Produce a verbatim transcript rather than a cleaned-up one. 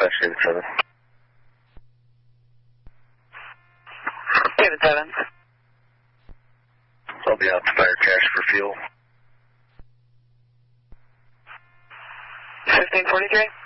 dispatch David seven. David seven. So I'll be out to fire cash for fuel. fifteen forty-three.